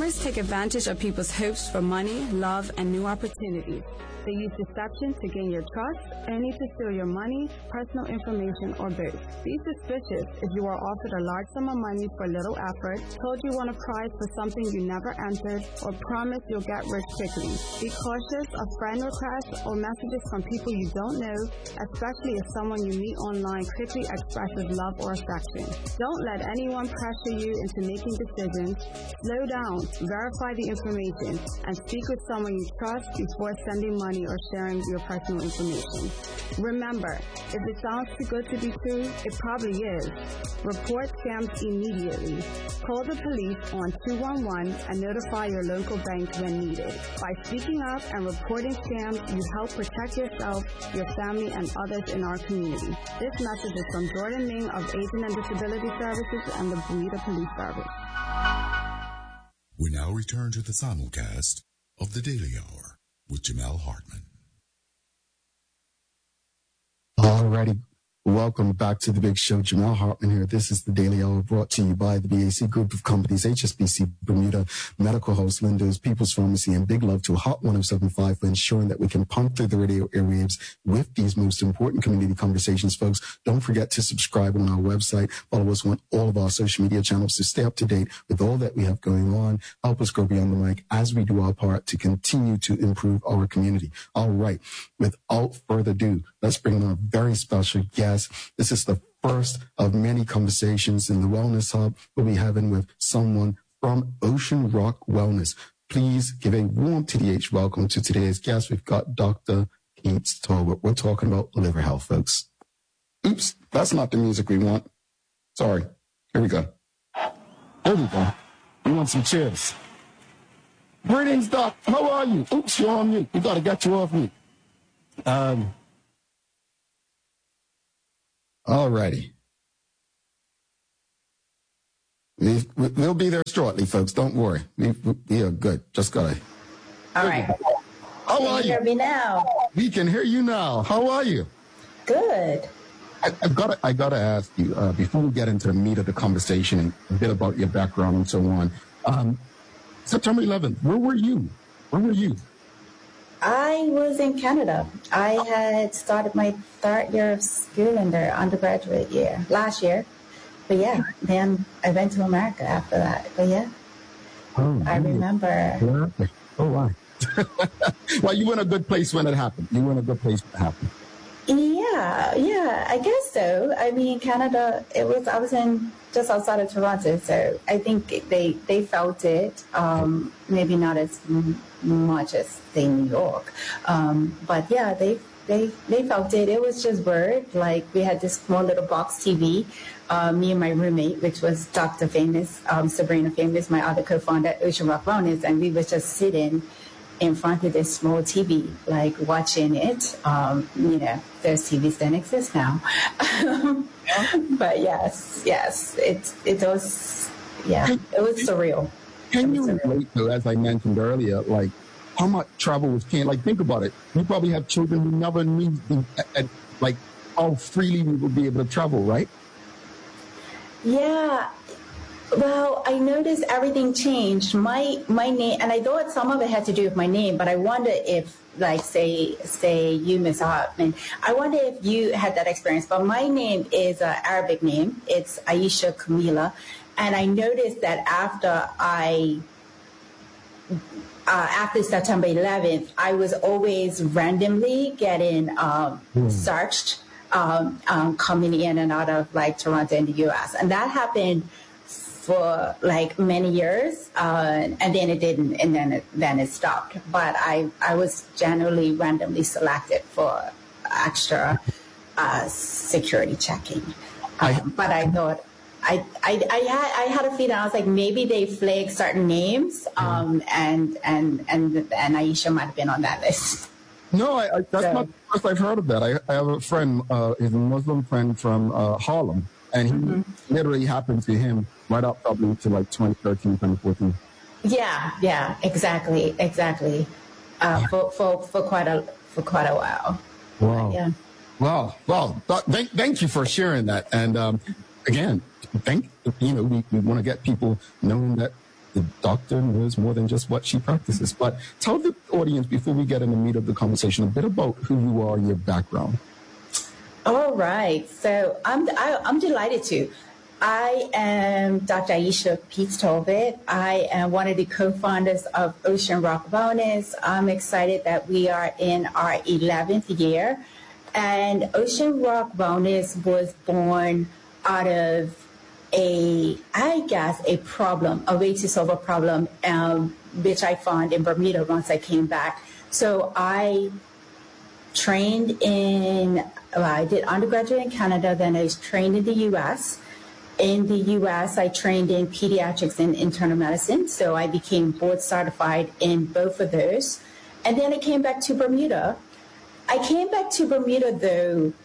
Scammers take advantage of people's hopes for money, love, and new opportunities. They use deception to gain your trust, only to steal your money, personal information, or both. Be suspicious if you are offered a large sum of money for little effort, told you won a prize for something you never entered, or promised you'll get rich quickly. Be cautious of friend requests or messages from people you don't know, especially if someone you meet online quickly expresses love or affection. Don't let anyone pressure you into making decisions. Slow down, verify the information, and speak with someone you trust before sending money or sharing your personal information. Remember, if it sounds too good to be true, it probably is. Report scams immediately. Call the police on 211 and notify your local bank when needed. By speaking up and reporting scams, you help protect yourself, your family, and others in our community. This message is from Jordan Ming of Aging and Disability Services and the Bermuda Police Service. We now return to the simulcast of the Daily Hour with Jamel Hartman. Alrighty. Welcome back to the big show. Jamel Hartman here. This is the Daily Hour brought to you by the BAC Group of Companies, HSBC Bermuda, Medical House, Lindo's, People's Pharmacy, and big love to Hot 107.5 for ensuring that we can pump through the radio airwaves with these most important community conversations, folks. Don't forget to subscribe on our website. Follow us on all of our social media channels to stay up to date with all that we have going on. Help us grow beyond the mic as we do our part to continue to improve our community. All right. Without further ado, let's bring on a very special guest. This is the first of many conversations in the Wellness Hub we'll be having with someone from Ocean Rock Wellness. Please give a warm TDH welcome to today's guest. We've got Dr. Keith Talbot. We're talking about liver health, folks. Oops, that's not the music we want. Sorry. Here we go. There we go. We want some cheers. Greetings, Doc. How are you? Oops, you're on mute. We got to get you off mute. Alrighty. We'll be there shortly, folks. Don't worry. We are good. Just gotta. All right. How are you? Can you hear me now? We can hear you now. How are you? Good. I gotta ask you before we get into the meat of the conversation and a bit about your background and so on. September 11th. Where were you? I was in Canada. I had started my third year of school in their undergraduate year last year. But yeah, then I went to America after that. But yeah, I remember. Oh, wow. Well, you were in a good place when it happened. Yeah, I guess so. I mean, Canada, I was in just outside of Toronto, so I think they felt it. Maybe not as much as say New York, but yeah, they felt it. It was just weird. Like we had this small little box TV. Me and my roommate, which was Dr. Famous, Sabrina Famous, my other co-founder at Ocean Rock Wellness, and we were just sitting in front of this small TV, like watching it. Those TVs don't exist now. But yes, it was surreal. Can you relate to, as I mentioned earlier, like how much travel was changed? Like think about it. You probably have children who never knew like how freely we would be able to travel, right? Yeah. Well, I noticed everything changed. My name, and I thought some of it had to do with my name, but I wonder if, like, say you, Ms. Hartman, I wonder if you had that experience. But my name is an Arabic name. It's Aisha Kamila. And I noticed that after September 11th, I was always randomly getting searched coming in and out of, like, Toronto in the U.S. And that happened for like many years, and then it didn't, and then it stopped. But I was generally randomly selected for extra security checking. But I thought I had a feeling. I was like, maybe they flagged certain names, and Aisha might have been on that list. No, that's not the first I've heard of that. I have a friend, he's a Muslim friend from Harlem. And he literally happened to him right up probably to like 2013, 2014. Yeah, exactly. For quite a while. Wow. Yeah. Wow. Thank you for sharing that. And again, we want to get people knowing that the doctor knows more than just what she practices. But tell the audience, before we get in the meat of the conversation, a bit about who you are and your background. All right. So I'm delighted to. I am Dr. Aisha Peets-Tolbert. I am one of the co-founders of Ocean Rock Wellness. I'm excited that we are in our 11th year. And Ocean Rock Wellness was born out of a problem, a way to solve a problem, which I found in Bermuda once I came back. So I trained I did undergraduate in Canada, then I was trained in the U.S. In the U.S., I trained in pediatrics and internal medicine, so I became board certified in both of those. And then I came back to Bermuda. I came back to Bermuda, though,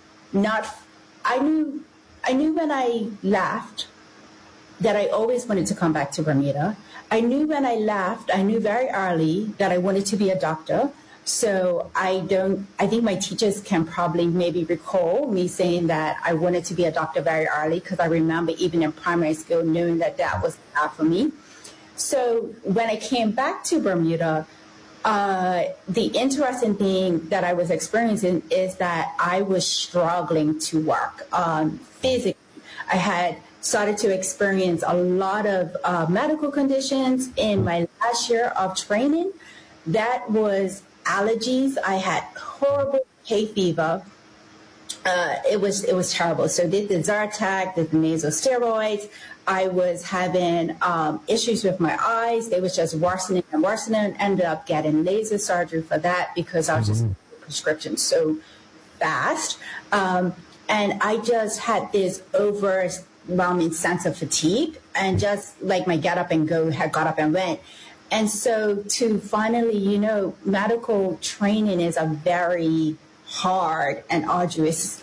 I knew when I left that I always wanted to come back to Bermuda. I knew when I left, I knew very early that I wanted to be a doctor. So I think my teachers can probably maybe recall me saying that I wanted to be a doctor very early, because I remember even in primary school knowing that was not for me. So when I came back to Bermuda, the interesting thing that I was experiencing is that I was struggling to work physically. I had started to experience a lot of medical conditions in my last year of training. That was allergies. I had horrible hay fever. It was terrible. So did the Zyrtec, did the nasal steroids. I was having issues with my eyes. They was just worsening and worsening. Ended up getting laser surgery for that because I was just prescription so fast. And I just had this overwhelming sense of fatigue, and just like my get up and go had got up and went. And so to finally, medical training is a very hard and arduous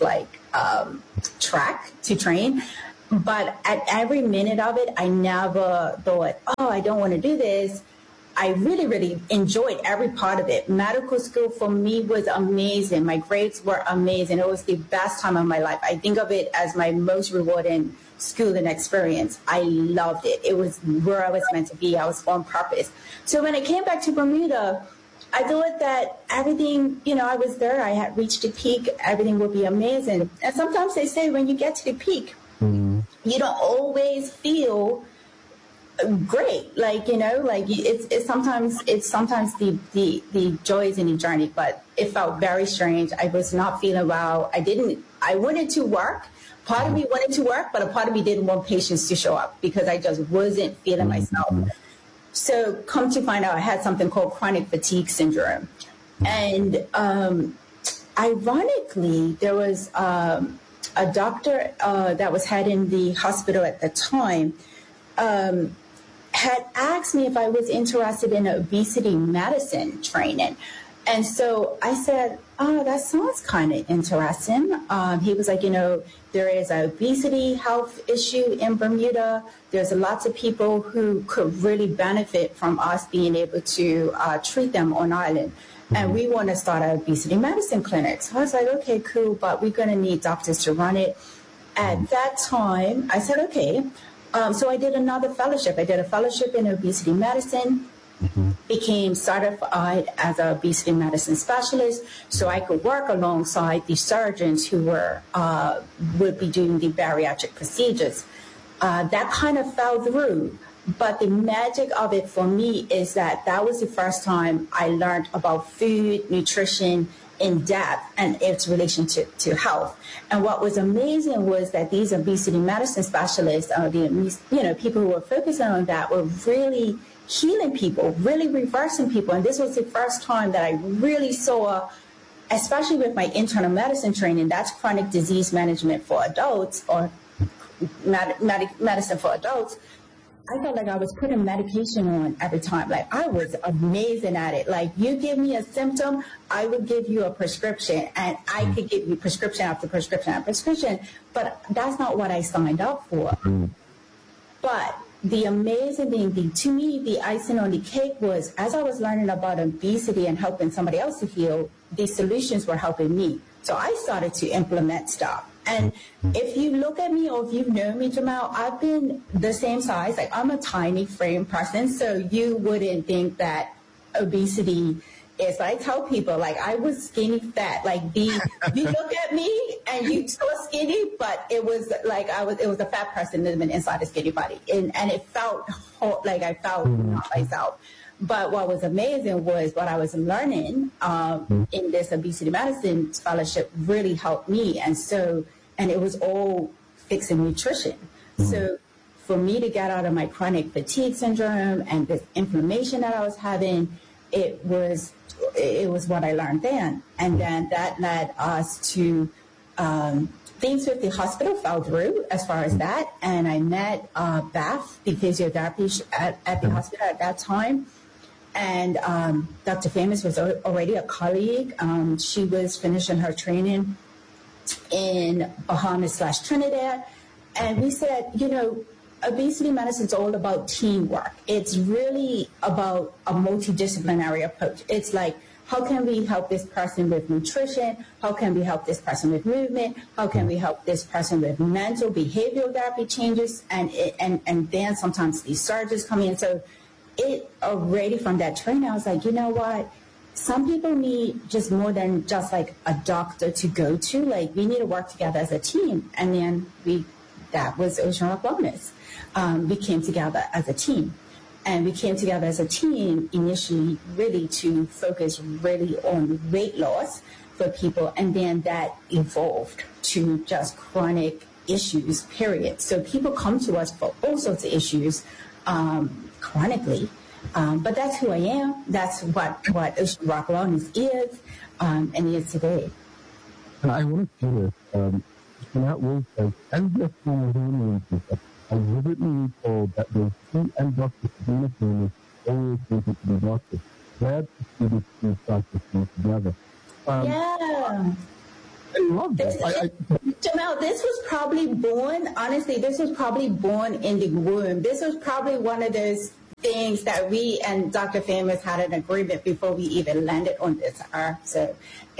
track to train. But at every minute of it, I never thought, I don't want to do this. I really, really enjoyed every part of it. Medical school for me was amazing. My grades were amazing. It was the best time of my life. I think of it as my most rewarding schooling experience. I loved it. It was where I was meant to be. I was on purpose. So when I came back to Bermuda, I thought that everything, I was there. I had reached the peak. Everything would be amazing. And sometimes they say when you get to the peak, you don't always feel great. It's sometimes the joy is in the journey, but it felt very strange. I was not feeling well. I wanted to work. Part of me wanted to work, but a part of me didn't want patients to show up because I just wasn't feeling myself. So come to find out, I had something called chronic fatigue syndrome. And ironically, there was a doctor that was heading the hospital at the time had asked me if I was interested in obesity medicine training. And so I said, that sounds kind of interesting. He was like, there is an obesity health issue in Bermuda. There's lots of people who could really benefit from us being able to treat them on island. And we want to start an obesity medicine clinic. So I was like, okay, cool, but we're going to need doctors to run it. At that time, I said, okay. So I did another fellowship. I did a fellowship in obesity medicine. Became certified as an obesity medicine specialist, so I could work alongside the surgeons who would be doing the bariatric procedures. That kind of fell through, but the magic of it for me is that was the first time I learned about food, nutrition in depth and its relationship to health. And what was amazing was that these obesity medicine specialists, people who were focusing on that, were really healing people, really reversing people. And this was the first time that I really saw, especially with my internal medicine training, that's chronic disease management for adults, or medicine for adults. I felt like I was putting medication on every time. Like, I was amazing at it. Like, you give me a symptom, I would give you a prescription, and I could give you prescription after prescription after prescription. But that's not what I signed up for. But the amazing thing, to me, the icing on the cake was, as I was learning about obesity and helping somebody else to heal, these solutions were helping me. So I started to implement stuff. And if you look at me, or if you've known me, Jamal, I've been the same size. Like, I'm a tiny frame person, so you wouldn't think that obesity is. I tell people, like, I was skinny fat. Like, you look at me and you saw skinny, but it was like it was a fat person living inside a skinny body, and it felt like I felt not myself. But what was amazing was what I was learning in this obesity medicine fellowship really helped me. And it was all fixing nutrition. So for me to get out of my chronic fatigue syndrome and this inflammation that I was having, it was what I learned then. And then that led us to things with the hospital fell through as far as that. And I met Beth, the physiotherapy at the hospital at that time. And Dr. Famous was already a colleague. She was finishing her training in Bahamas/Trinidad. And we said, obesity medicine is all about teamwork. It's really about a multidisciplinary approach. It's like, how can we help this person with nutrition? How can we help this person with movement? How can we help this person with mental behavioral therapy changes? And then sometimes these surgeons come in. So it already from that training, I was like, you know what? Some people need just more than just like a doctor to go to. Like, we need to work together as a team. And then that was Ocean Rock Wellness. We came together as a team. And we came together as a team initially really to focus really on weight loss for people. And then that evolved to just chronic issues, period. So people come to us for all sorts of issues chronically. But that's who I am. That's what Ocean Rock Wellness is and is today. And I want to say this. That was as the former I vividly recall that the two and Dr. Sabrina Famous always wanted to be doctors. Glad to see the two practices together. Yeah. I love that. Jamal, this was probably born, honestly, this was probably born in the womb. This was probably one of those things that we and Dr. Famous had an agreement before we even landed on this earth. So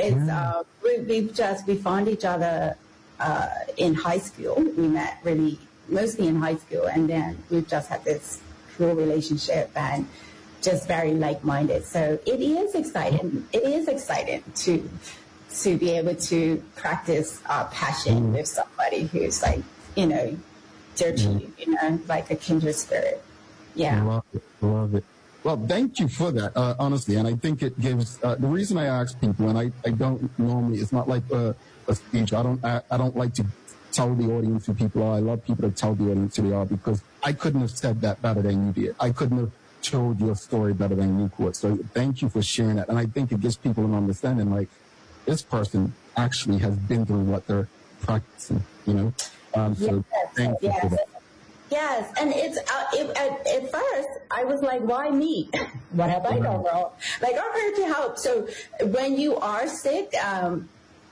it's, we found each other in high school. We met really mostly in high school, and then we've just had this cool relationship and just very like-minded. So it is exciting. It is exciting to be able to practice passion with somebody who's like, dear to you, like a kindred spirit. Yeah. Love it. Well, thank you for that, honestly. And I think it gives, the reason I ask people, and I don't normally, it's not like a speech. I don't like to tell the audience who people are. I love people to tell the audience who they are, because I couldn't have said that better than you did. I couldn't have told your story better than you could. So thank you for sharing that. And I think it gives people an understanding, like, this person actually has been through what they're practicing, So thank you for that. Yes, and it's at first I was like, why me? What have I done wrong? Like, I'm here to help. So when you are sick, and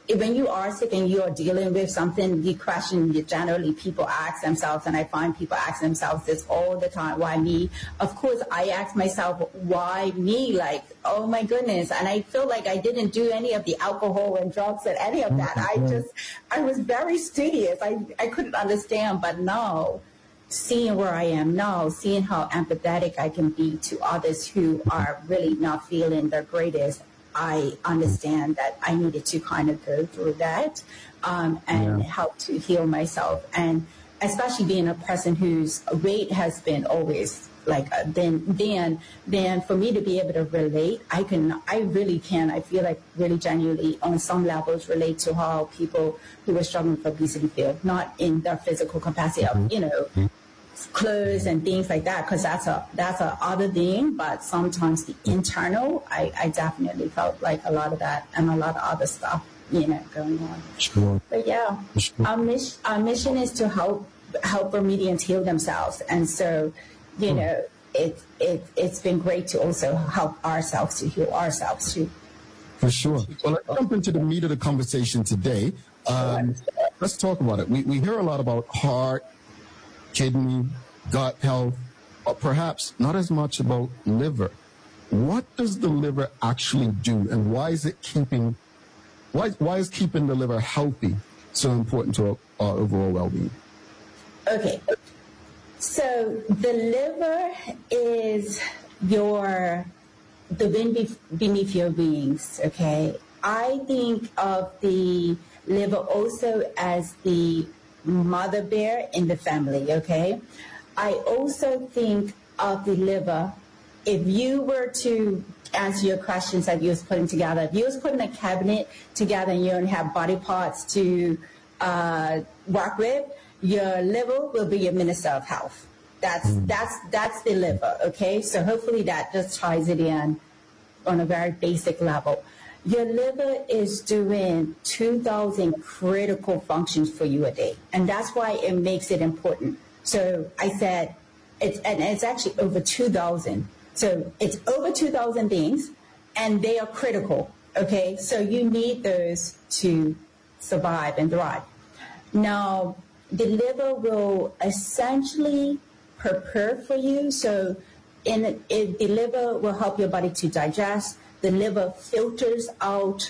you are dealing with something, the question generally people ask themselves, and I find people ask themselves this all the time, why me? Of course, I ask myself, why me? Like, oh my goodness. And I feel like I didn't do any of the alcohol and drugs and any of that. I was very studious. I couldn't understand, but now, seeing where I am now, seeing how empathetic I can be to others who are really not feeling their greatest, I understand that I needed to kind of go through that and help to heal myself. And especially being a person whose weight has been always like, then for me to be able to relate, I really can. I feel like really genuinely on some levels relate to how people who are struggling with obesity feel, not in their physical capacity of, clothes and things like that, because that's a other thing, but sometimes the internal, I definitely felt like a lot of that and a lot of other stuff, going on. Sure. But yeah, sure. Our mission is to help Bermudians heal themselves, and so it's been great to also help ourselves to heal ourselves too. For sure. Well, let's jump into the meat of the conversation today. Let's talk about it. We hear a lot about heart, kidney, gut health, or perhaps not as much about liver. What does the liver actually do, and why is keeping the liver healthy so important to our overall well-being? Okay. So the liver is the wind beneath your wings, okay? I think of the liver also as the mother bear in the family, okay? I also think of the liver, if you were to answer your questions that you was putting together, if you was putting a cabinet together and you don't have body parts to work with, your liver will be your minister of health. That's the liver, okay? So hopefully that just ties it in on a very basic level. Your liver is doing 2,000 critical functions for you a day, and that's why it makes it important. So I said, it's actually over 2,000. So it's over 2,000 things, and they are critical, okay? So you need those to survive and thrive. Now, the liver will essentially prepare for you. So the liver will help your body to digest. The liver filters out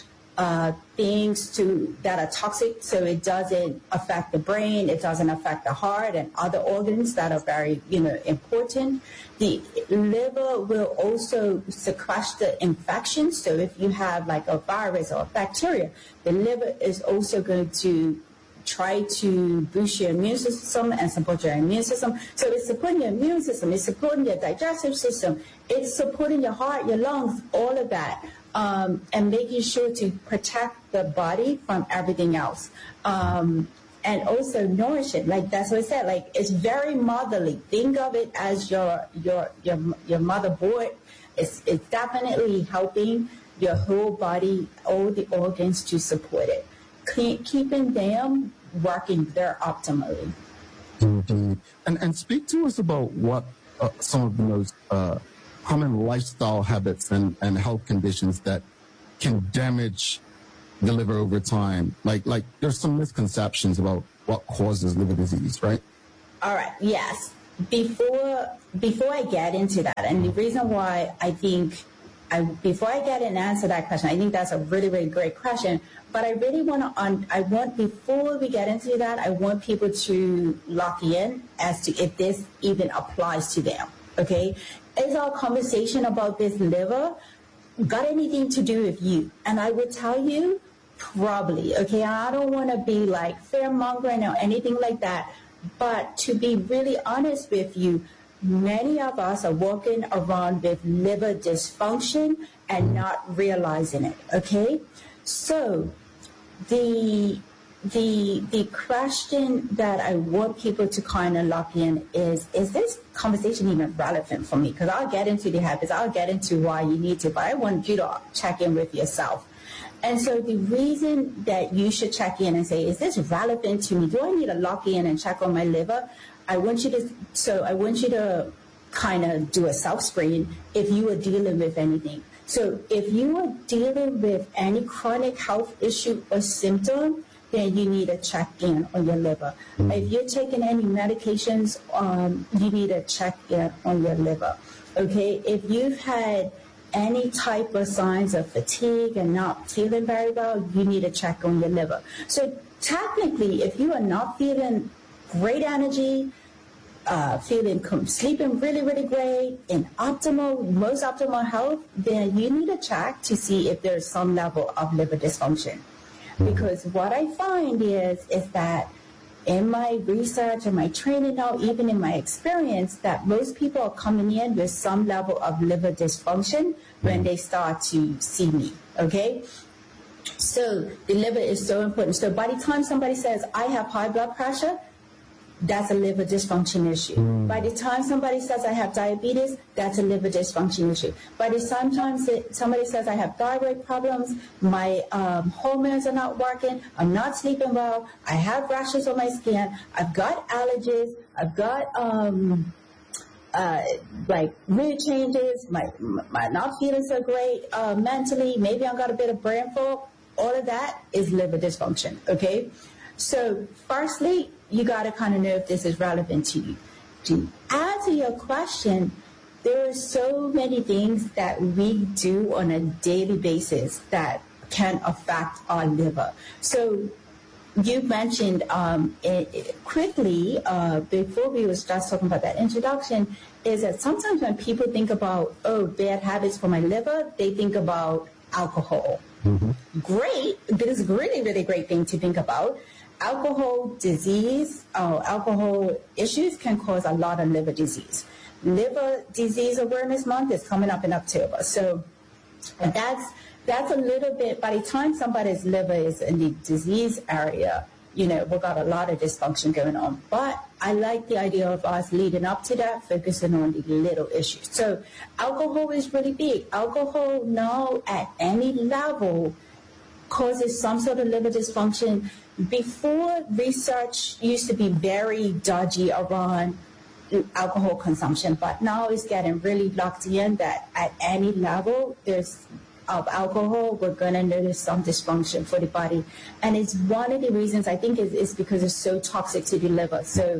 things that are toxic, so it doesn't affect the brain, it doesn't affect the heart and other organs that are very, important. The liver will also suppress the infections. So if you have like a virus or a bacteria, the liver is also going to try to boost your immune system and support your immune system. So it's supporting your immune system, it's supporting your digestive system, it's supporting your heart, your lungs, all of that, and making sure to protect the body from everything else. And also nourish it. Like that's what I said, like it's very motherly. Think of it as your motherboard. It's definitely helping your whole body, all the organs to support it. Keeping them working there optimally. Indeed. And speak to us about what some of the most common lifestyle habits and health conditions that can damage the liver over time. Like there's some misconceptions about what causes liver disease, right? All right. Yes. Before I get into that, and the reason why I think before I get and answer that question, I think that's a really, really great question. But I really before we get into that, I want people to lock in as to if this even applies to them. Okay? Is our conversation about this liver got anything to do with you? And I would tell you, probably. Okay? I don't want to be like fear-mongering or anything like that. But to be really honest with you, many of us are walking around with liver dysfunction and not realizing it, okay? So the question that I want people to kind of lock in is this conversation even relevant for me? Because I'll get into the habits, I'll get into why you need to, but I want you to check in with yourself. And so the reason that you should check in and say, is this relevant to me? Do I need to lock in and check on my liver? I want you to kind of do a self-screen if you are dealing with anything. So if you are dealing with any chronic health issue or symptom, then you need to check in on your liver. If you're taking any medications, you need to check in on your liver. Okay, if you've had any type of signs of fatigue and not feeling very well, you need to check on your liver. So technically, if you are not feeling great energy, sleeping really, really great, in most optimal health, then you need to check to see if there's some level of liver dysfunction. Because what I find is that in my research and my training now, even in my experience, that most people are coming in with some level of liver dysfunction when they start to see me, okay? So the liver is so important. So by the time somebody says, I have high blood pressure, that's a liver dysfunction issue. By the time somebody says I have diabetes, that's a liver dysfunction issue. By the time somebody says I have thyroid problems, my hormones are not working, I'm not sleeping well, I have rashes on my skin, I've got allergies, I've got like mood changes, my not feeling so great mentally, maybe I've got a bit of brain fog, all of that is liver dysfunction, okay? So firstly, you got to kind of know if this is relevant to you. To answer your question, there are so many things that we do on a daily basis that can affect our liver. So you mentioned quickly before we was just talking about that introduction, is that sometimes when people think about, bad habits for my liver, they think about alcohol. Mm-hmm. Great. This is a really, really great thing to think about. Alcohol disease, alcohol issues can cause a lot of liver disease. Liver Disease Awareness Month is coming up in October. So that's a little bit, by the time somebody's liver is in the disease area, we've got a lot of dysfunction going on. But I like the idea of us leading up to that, focusing on the little issues. So alcohol is really big. Alcohol now at any level causes some sort of liver dysfunction. Before, research used to be very dodgy around alcohol consumption, but now it's getting really locked in that at any level of alcohol, we're going to notice some dysfunction for the body. And it's one of the reasons I think is because it's so toxic to the liver. So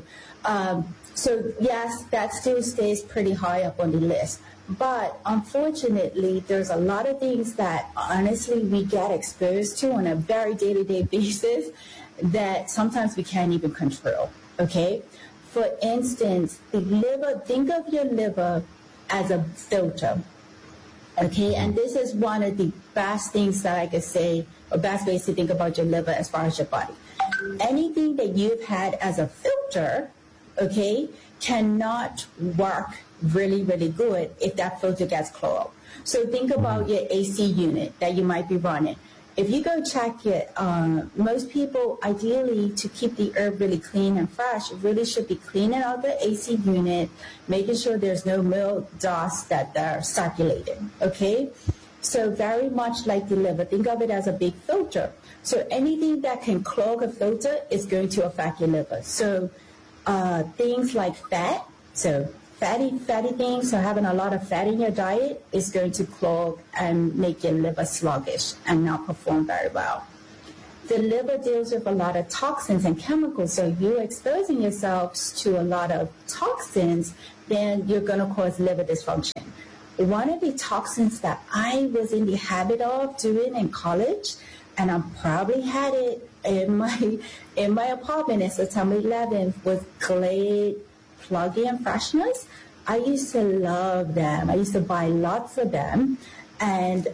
yes, that still stays pretty high up on the list. But unfortunately, there's a lot of things that honestly we get exposed to on a very day-to-day basis that sometimes we can't even control, okay? For instance, the liver, think of your liver as a filter, okay? And this is one of the best things that I could say, or best ways to think about your liver as far as your body. Anything that you've had as a filter, okay, cannot work really, really good if that filter gets clogged. So think about your AC unit that you might be running. If you go check it, most people, ideally, to keep the air really clean and fresh, really should be cleaning out the AC unit, making sure there's no milk dust that they're circulating, okay? So very much like the liver, think of it as a big filter. So anything that can clog a filter is going to affect your liver. So things like fat, so fatty things, so having a lot of fat in your diet is going to clog and make your liver sluggish and not perform very well. The liver deals with a lot of toxins and chemicals, so you're exposing yourselves to a lot of toxins, then you're going to cause liver dysfunction. One of the toxins that I was in the habit of doing in college, and I probably had it in my apartment in September 11th, was Glade plug-in fresheners. I used to love them. I used to buy lots of them, and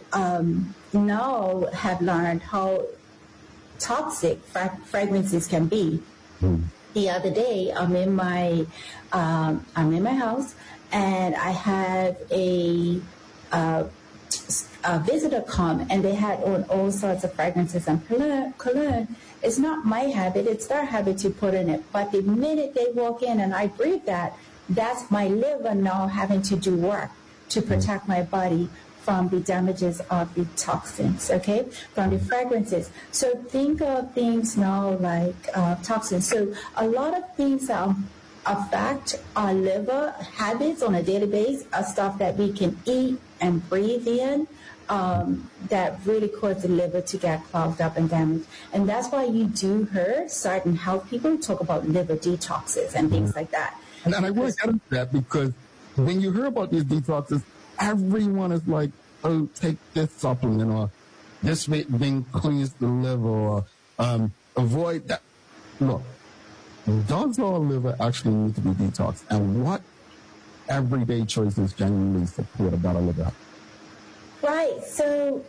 now have learned how toxic fragrances can be. The other day, I'm in my house, and I have a visitor come, and they had on all sorts of fragrances and cologne. It's not my habit, it's their habit to put in it. But the minute they walk in and I breathe that, that's my liver now having to do work to protect my body from the damages of the toxins, okay, from the fragrances. So think of things now like toxins. So a lot of things that affect our liver habits on a daily basis are stuff that we can eat and breathe in, that really cause the liver to get clogged up and damaged. And that's why you do hear certain health people talk about liver detoxes and things like that. And I want to get into that, because when you hear about these detoxes, everyone is like, oh, take this supplement, or this thing cleans the liver, or avoid that. Look, does our liver actually need to be detoxed? And what everyday choices genuinely support about our liver? Right. So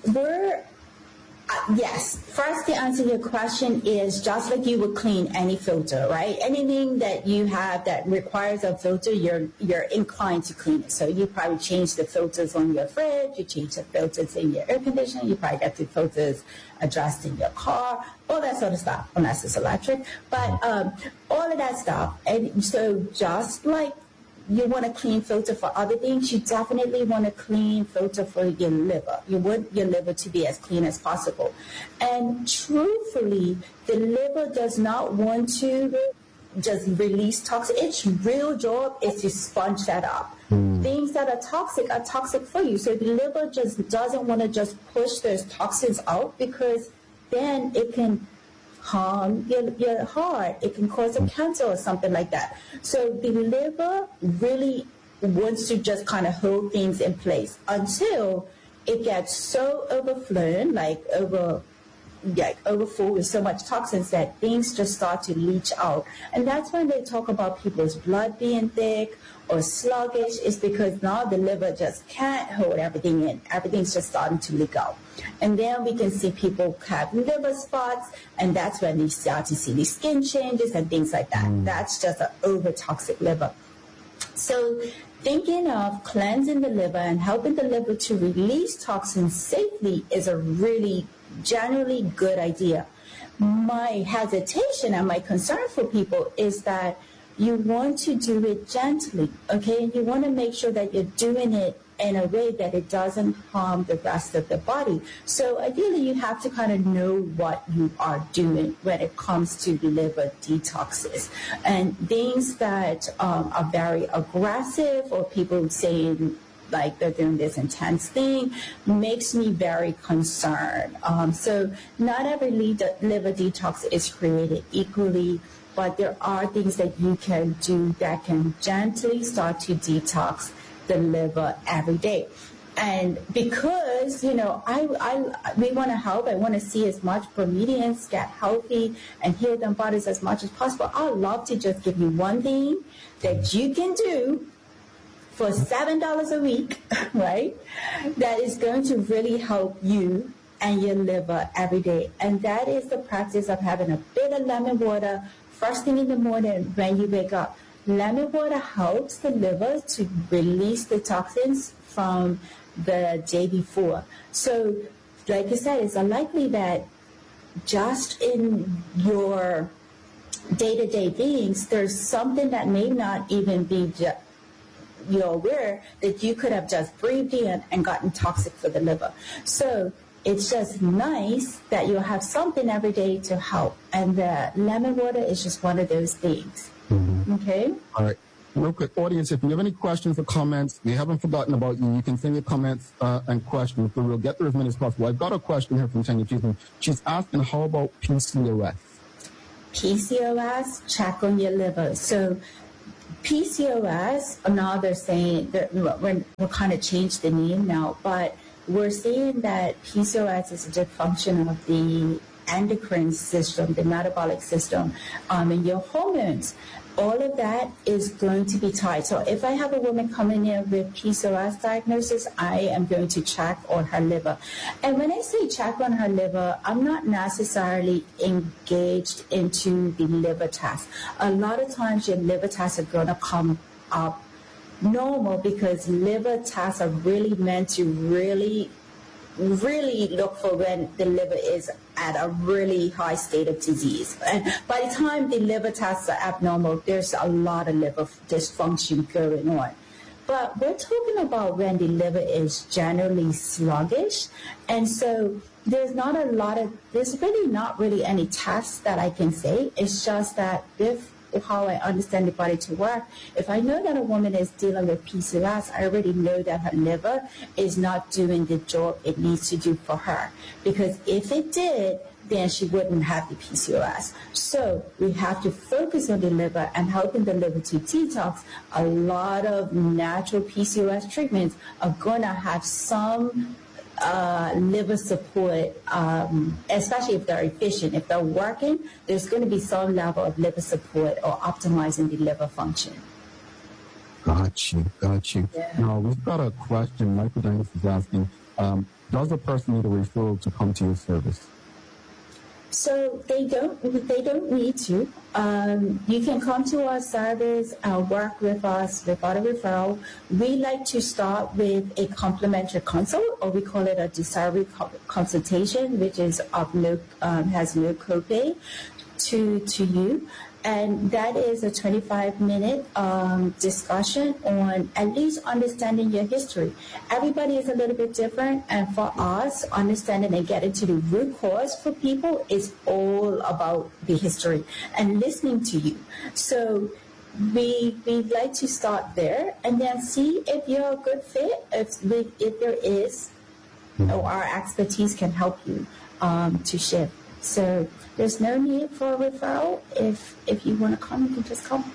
yes. First, to answer your question is just like you would clean any filter, right? Anything that you have that requires a filter, you're inclined to clean it. So you probably change the filters on your fridge, you change the filters in your air conditioner, you probably get the filters addressed in your car, all that sort of stuff, unless it's electric. But all of that stuff. And so just like you want a clean filter for other things, you definitely want a clean filter for your liver. You want your liver to be as clean as possible. And truthfully, the liver does not want to just release toxins. Its real job is to sponge that up. Things that are toxic for you. So the liver just doesn't want to just push those toxins out, because then it can harm your heart. It can cause a cancer or something like that. So the liver really wants to just kind of hold things in place until it gets so overflown, like overfull with so much toxins that things just start to leach out. And that's when they talk about people's blood being thick or sluggish, is because now the liver just can't hold everything in. Everything's just starting to leak out. And then we can see people have liver spots, and that's when they start to see these skin changes and things like that. That's just an over-toxic liver. So thinking of cleansing the liver and helping the liver to release toxins safely is a really generally good idea. My hesitation and my concern for people is that you want to do it gently, okay? And you want to make sure that you're doing it in a way that it doesn't harm the rest of the body. So ideally, you have to kind of know what you are doing when it comes to liver detoxes. And things that are very aggressive, or people saying like they're doing this intense thing, makes me very concerned. So not every liver detox is created equally, but there are things that you can do that can gently start to detox the liver every day. And because, we want to help, I want to see as much Bermudians get healthy and heal their bodies as much as possible. I'd love to just give you one thing that you can do for $7 a week, right? That is going to really help you and your liver every day. And that is the practice of having a bit of lemon water first thing in the morning when you wake up. Lemon water helps the liver to release the toxins from the day before. So, like I said, it's unlikely that just in your day-to-day beings, there's something that may not even be you're aware that you could have just breathed in and gotten toxic for the liver. So it's just nice that you'll have something every day to help. And the lemon water is just one of those things. Okay? All right. Real quick, audience, if you have any questions or comments, we haven't forgotten about you. You can send your comments and questions, but we'll get through as many as possible. I've got a question here from Tanya. She's asking, how about PCOS? PCOS, check on your liver. So PCOS, now they're saying that we'll kind of change the name now, but we're saying that PCOS is a dysfunction of the endocrine system, the metabolic system, and your hormones. All of that is going to be tied. So if I have a woman coming in with PCOS diagnosis, I am going to check on her liver. And when I say check on her liver, I'm not necessarily engaged into the liver test. A lot of times your liver tests are going to come up normal, because liver tests are really meant to really look for when the liver is at a really high state of disease. And by the time the liver tests are abnormal, there's a lot of liver dysfunction going on. But we're talking about when the liver is generally sluggish. And so there's really not really any tests that I can say. It's just that how I understand the body to work. If I know that a woman is dealing with PCOS, I already know that her liver is not doing the job it needs to do for her. Because if it did, then she wouldn't have the PCOS. So we have to focus on the liver and helping the liver to detox. A lot of natural PCOS treatments are going to have some liver support, especially if they're efficient. If they're working, there's going to be some level of liver support or optimizing the liver function. Got you. Yeah. Now, we've got a question. Michael Dennis is asking, does a person need a referral to come to your service? So they don't need to. You can come to our service, work with us without a referral. We like to start with a complimentary consult, or we call it a discovery consultation, which is has no copay to you. And that is a 25-minute discussion on at least understanding your history. Everybody is a little bit different, and for us, understanding and getting to the root cause for people is all about the history and listening to you. So we like to start there and then see if you're a good fit, if there is, or our expertise can help you to shift. So there's no need for a referral. If you want to come, you can just come.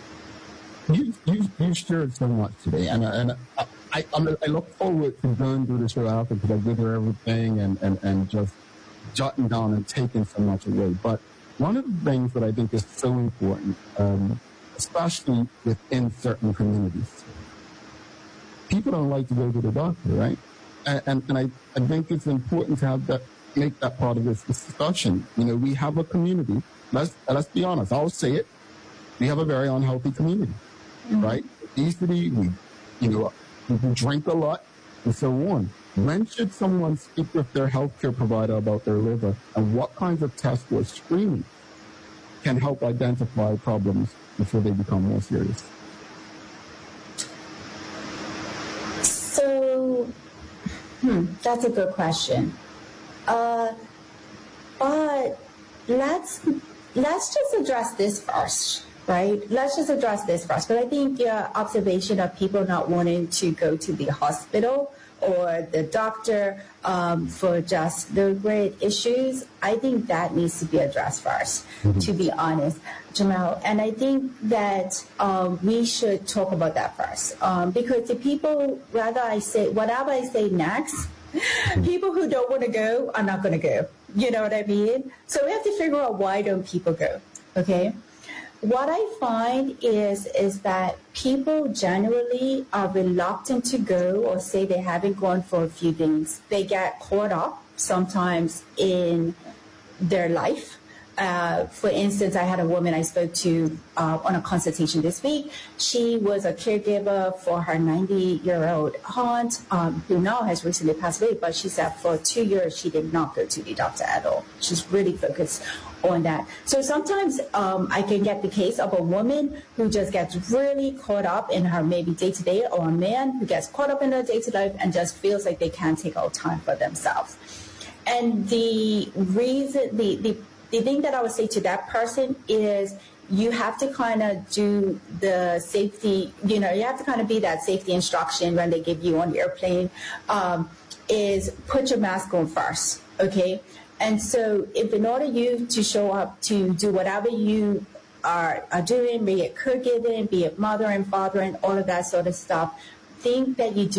You shared so much today, and I look forward to going through the show after, because I give her everything and just jotting down and taking so much away. But one of the things that I think is so important, especially within certain communities, people don't like to go to the doctor, right? And I think it's important to have that, make that part of this discussion. You know, we have a community. Let's be honest. I'll say it. We have a very unhealthy community, right? Obesity, people drink a lot, and so on. When should someone speak with their healthcare provider about their liver, and what kinds of tests or screening can help identify problems before they become more serious? So, that's a good question. But let's just address this first, right? Let's just address this first. But I think your observation of people not wanting to go to the hospital or the doctor for just low-grade issues, I think that needs to be addressed first, to be honest, Jamel. And I think that we should talk about that first. Because the people, whatever I say next, people who don't want to go are not going to go. You know what I mean? So we have to figure out, why don't people go, okay? What I find is that people generally are reluctant to go, or say they haven't gone for a few things. They get caught up sometimes in their life. For instance, I had a woman I spoke to on a consultation this week. She was a caregiver for her 90-year-old aunt who now has recently passed away, but she said for 2 years she did not go to the doctor at all. She's really focused on that. So sometimes I can get the case of a woman who just gets really caught up in her maybe day-to-day, or a man who gets caught up in their day-to-day life and just feels like they can't take out time for themselves. And the reason, the thing that I would say to that person is, you have to kind of do the safety, you have to kind of be that safety instruction when they give you on the airplane, is put your mask on first, okay? And so if in order you to show up to do whatever you are doing, be it caregiving, be it mothering, fathering, all of that sort of stuff, think that you do